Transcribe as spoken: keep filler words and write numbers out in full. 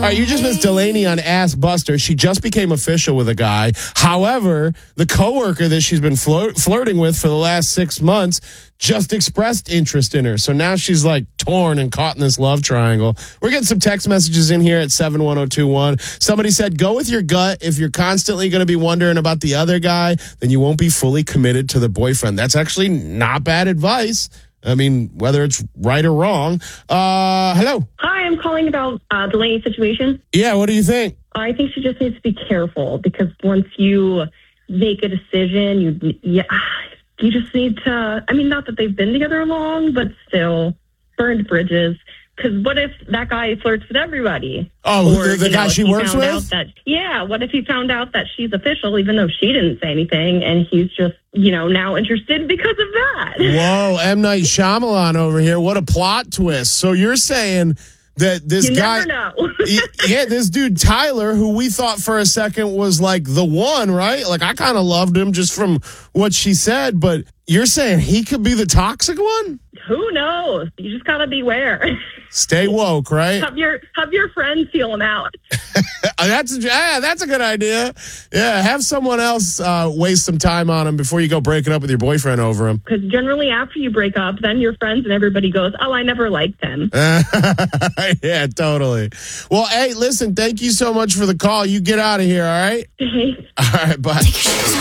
right, you just missed Delaney on Ass Buster. She just became official with a guy. However, the coworker that she's been flirt- flirting with for the last six months just expressed interest in her. So now she's like torn and caught in this love triangle. We're getting some text messages in here at seven one zero two one. Somebody said, go with your gut. If you're constantly going to be wondering about the other guy, then you won't be fully committed to the boyfriend. That's actually not bad advice. I mean, whether it's right or wrong. Uh, hello. Hi, I'm calling about uh, Delaney's situation. Yeah, what do you think? I think she just needs to be careful because once you make a decision, you yeah, you just need to, I mean, not that they've been together long, but still, burned bridges. Because what if that guy flirts with everybody? Oh, or, the, the guy know, she works with? That, yeah, what if he found out that she's official, even though she didn't say anything, and he's just, you know, now interested because of that? Whoa, M. Night Shyamalan over here. What a plot twist. So you're saying that this you guy... You never know. Yeah, this dude, Tyler, who we thought for a second was like the one, right? Like, I kind of loved him just from what she said, but you're saying he could be the toxic one? Who knows? You just gotta beware. Stay woke, right? Have your have your friends feel him out. that's yeah, that's a good idea. Yeah, have someone else uh, waste some time on him before you go breaking up with your boyfriend over him. Because generally, after you break up, then your friends and everybody goes, "Oh, I never liked him." Yeah, totally. Well, hey, listen, thank you so much for the call. You get out of here, all right? Hey. All right, bye.